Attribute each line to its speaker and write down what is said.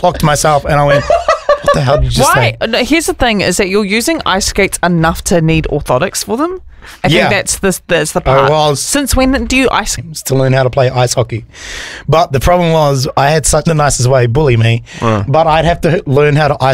Speaker 1: clocked myself and I went, what the hell did you just say?
Speaker 2: Why? No, here's the thing: is that you're using ice skates enough to need orthotics for them. I think that's the part. Since when do you ice?
Speaker 1: To learn how to play ice hockey, but the problem was I had such the nicest way bully me, but I'd have to learn how to ice